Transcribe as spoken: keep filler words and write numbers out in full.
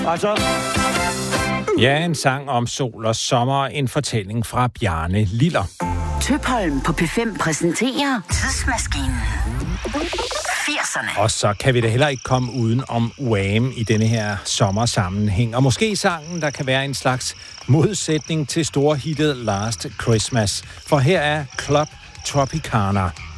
Altså... Ja, en sang om sol og sommer, en fortælling fra Bjarne Liller. Tøpholm på P fem præsenterer Tidsmaskinen. firserne. Og så kan vi da heller ikke komme uden om Wham i denne her sommersammenhæng. Og måske sangen, der kan være en slags modsætning til storhittet Last Christmas. For her er Club Tropicana.